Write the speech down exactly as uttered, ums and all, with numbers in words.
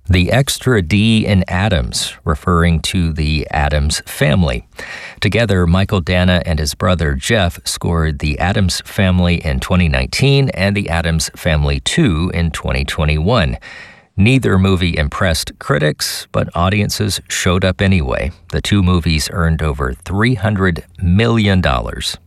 The extra D in Addams, referring to the Addams Family. Together, Michael Dana and his brother Jeff scored The Addams Family in twenty nineteen and The Addams Family two in twenty twenty-one. Neither movie impressed critics, but audiences showed up anyway. The two movies earned over three hundred million dollars.